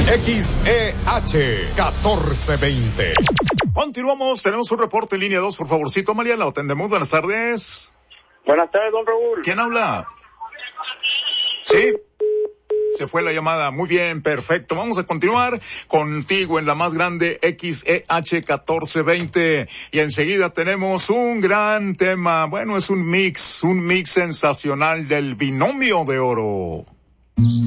XEH 1420. Continuamos, tenemos un reporte en línea 2, por favorcito, Amalia, la atendemos. Buenas tardes. Buenas tardes, don Raúl. ¿Quién habla? ¿Sí? Se fue la llamada. Muy bien, perfecto. Vamos a continuar contigo en la más grande XEH 1420. Y enseguida tenemos un gran tema. Bueno, es un mix sensacional del binomio de oro.